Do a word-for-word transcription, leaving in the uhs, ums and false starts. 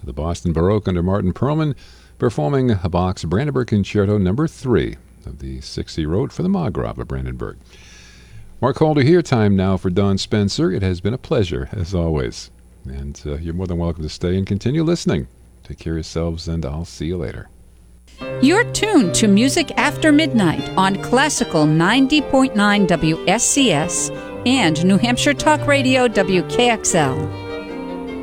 the Boston Baroque under Martin Perlman, performing Bach's Brandenburg Concerto number three of the six he wrote for the Margrave of Brandenburg. Mark Holder here. Time now for Don Spencer. It has been a pleasure, as always. And uh, you're more than welcome to stay and continue listening. Take care of yourselves, and I'll see you later. You're tuned to Music After Midnight on Classical ninety point nine W S C S and New Hampshire Talk Radio W K X L.